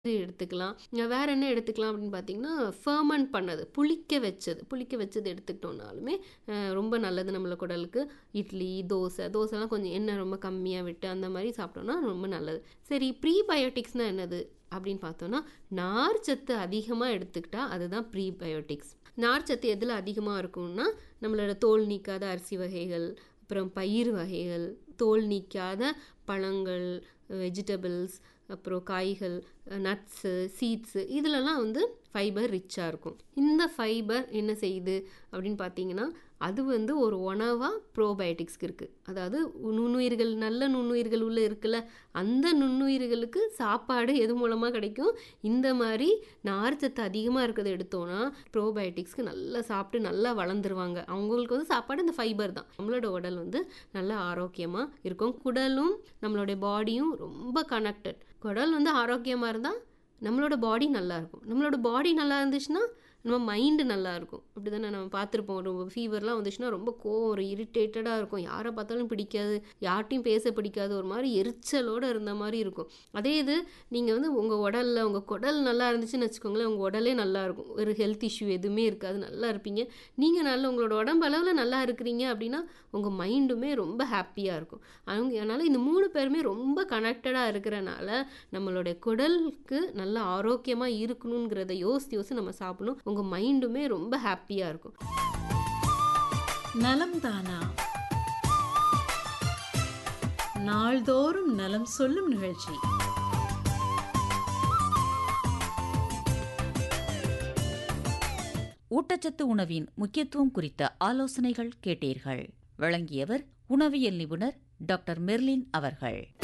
எடுத்துக்கலாம். வேற என்ன எடுத்துக்கலாம் அப்படின்னு பார்த்தீங்கன்னா, ஃபெர்மென்ட் பண்ணது, புளிக்க வச்சது எடுத்துக்கிட்டோம்னாலுமே ரொம்ப நல்லது நம்மள குடலுக்கு. இட்லி, தோசைலாம் கொஞ்சம் எண்ணெய் ரொம்ப கம்மியா விட்டு அந்த மாரி சாப்பிட்டோம்னா ரொம்ப நல்லது. சரி, ப்ரீபயோட்டிக்ஸ்னா என்னது அப்படின்னு பார்த்தோம்னா, நார்ச்சத்து அதிகமா எடுத்துக்கிட்டா அதுதான் ப்ரீபயோட்டிக்ஸ். நார்ச்சத்து எதில அதிகமா இருக்கும்னா, நம்மளோட தோல் நீக்காத அரிசி வகைகள், அப்புறம் பயிறு வகைகள், தோல் நீக்காத பழங்கள், வெஜிடபிள்ஸ், அப்புறம் காய்கள், நட்ஸு, சீட்ஸு இதிலலாம் வந்து ஃபைபர் ரிச்சாக இருக்கும். இந்த ஃபைபர் என்ன செய்யுது அப்படின்னு பார்த்தீங்கன்னா, அது வந்து ஒரு உணவாக ப்ரோபயோட்டிக்ஸ்க்கு இருக்குது. அதாவது நுண்ணுயிர்கள், நல்ல நுண்ணுயிர்கள் உள்ள இருக்குல்ல, அந்த நுண்ணுயிர்களுக்கு சாப்பாடு எது மூலமாக கிடைக்கும்? இந்த மாதிரி நார்ச்சத்து அதிகமாக இருக்கிறத எடுத்தோன்னா ப்ரோபயோட்டிக்ஸ்க்கு நல்லா சாப்பிட்டு நல்லா வளர்ந்துருவாங்க. அவங்களுக்கு வந்து சாப்பாடு இந்த ஃபைபர் தான். நம்மளோட உடல் வந்து நல்லா ஆரோக்கியமாக இருக்கும். குடலும் நம்மளுடைய பாடியும் ரொம்ப கனெக்டட். குடல் வந்து ஆரோக்கியமாக இருந்தால் நம்மளோட பாடி நல்லாயிருக்கும். நம்மளோட பாடி நல்லா இருந்துச்சுன்னா நம்ம மைண்டு நல்லாயிருக்கும். அப்படி தானே நம்ம பார்த்துருப்போம். ரொம்ப ஃபீவர்லாம் வந்துச்சுன்னா ரொம்ப கோவம், ஒரு இரிட்டேட்டடாக இருக்கும். யாரை பார்த்தாலும் பிடிக்காது, யார்ட்டையும் பேச பிடிக்காது, ஒரு மாதிரி எரிச்சலோடு இருந்த மாதிரி இருக்கும். அதே இது நீங்கள் வந்து உங்கள் உங்கள் குடல் நல்லா இருந்துச்சுன்னு வச்சுக்கோங்களேன், உங்கள் உடலே நல்லாயிருக்கும். ஒரு ஹெல்த் இஷ்யூ எதுவுமே இருக்காது, நல்லா இருப்பீங்க. நீங்கள் உங்களோட உடம்பு அளவில் நல்லா இருக்கிறீங்க அப்படின்னா உங்கள் மைண்டுமே ரொம்ப ஹாப்பியாக இருக்கும். அதனால் இந்த 3 பேருமே ரொம்ப கனெக்டடாக இருக்கிறனால நம்மளுடைய குடலுக்கு நல்ல ஆரோக்கியமாக இருக்கணுங்கிறத யோசித்து நம்ம சாப்பிடணும். உங்கள் மைண்டுமே ரொம்ப ஹாப்பியாக இருக்கும். நலம் தானா, நாள்தோறும் நலம் சொல்லும் நிகழ்ச்சி. ஊட்டச்சத்து உணவின் முக்கியத்துவம் குறித்த ஆலோசனைகள் கேட்டீர்கள். வழங்கியவர் உணவியல் நிபுணர் டாக்டர் மெர்லின் அவர்கள்.